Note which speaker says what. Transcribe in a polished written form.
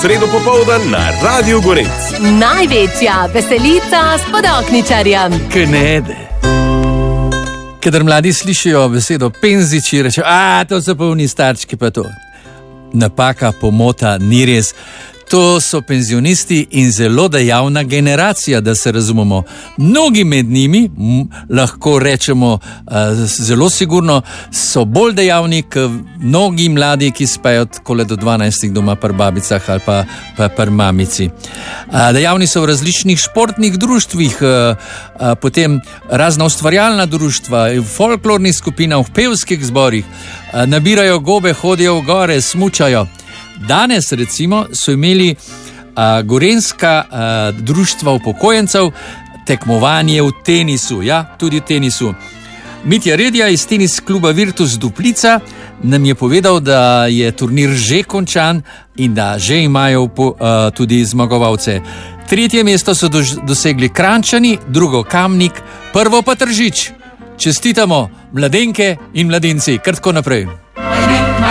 Speaker 1: Sredo popoldan na Radiu Gorenc.
Speaker 2: Največja veselica s Podokničarjem.
Speaker 3: Knede. Kadar mladi slišijo besedo penziči, rečejo, to so polni starčki, pa to. Napaka, pomota, ni res. To so penzionisti in zelo dejavna generacija, da se razumemo. Mnogi med njimi, lahko rečemo zelo sigurno, so bolj dejavni kot mnogi mladi, ki spajo takole do 12 doma pri babicah ali pa pri mamici. Dejavni so v različnih športnih društvih, potem razna ustvarjalna društva, v folklornih skupinah, v pevskih zborih, nabirajo gobe, hodijo v gore, smučajo. Danes recimo so imeli gorenjska društva upokojencev tekmovanje v tenisu, tudi v tenisu. Mitja Redja iz tenis kluba Virtus Duplica nam je povedal, da je turnir že končan in da že imajo tudi zmagovalce. 3. mesto so dosegli Kranjčani, 2. Kamnik, 1. pa Tržič. Čestitamo, mladenke in mladinci, kar tako naprej.